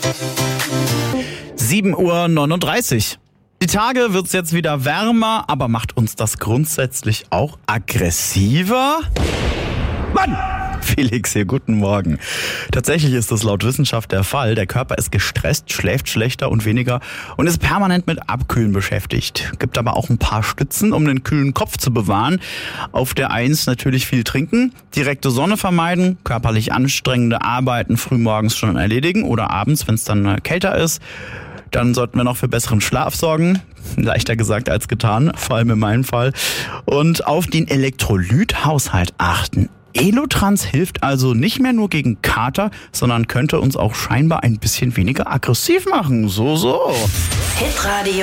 7:39 Uhr. Die Tage wird es jetzt wieder wärmer, aber macht uns das grundsätzlich auch aggressiver? Mann! Felix hier, guten Morgen. Tatsächlich ist das laut Wissenschaft der Fall. Der Körper ist gestresst, schläft schlechter und weniger und ist permanent mit Abkühlen beschäftigt. Gibt aber auch ein paar Stützen, um den kühlen Kopf zu bewahren. Auf der 1 natürlich viel trinken, direkte Sonne vermeiden, körperlich anstrengende Arbeiten frühmorgens schon erledigen oder abends, wenn es dann kälter ist. Dann sollten wir noch für besseren Schlaf sorgen. Leichter gesagt als getan, vor allem in meinem Fall. Und auf den Elektrolythaushalt achten. Elotrans hilft also nicht mehr nur gegen Kater, sondern könnte uns auch scheinbar ein bisschen weniger aggressiv machen. So. Hitradio